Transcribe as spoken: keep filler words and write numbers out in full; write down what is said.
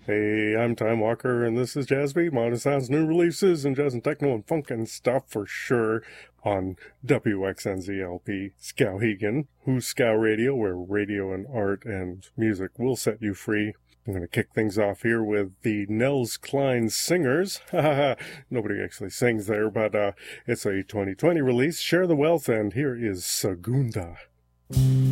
Hey, I'm Time Walker, and this is Jazzbeat, Modern Sounds, new releases, and jazz and techno and funk and stuff for sure on W X N Z L P Skowhegan, Who's Skow Radio, where radio and art and music will set you free. I'm going to kick things off here with the Nels Cline Singers. Nobody actually sings there, but uh, it's a twenty twenty release. Share the Wealth, and here is Segunda.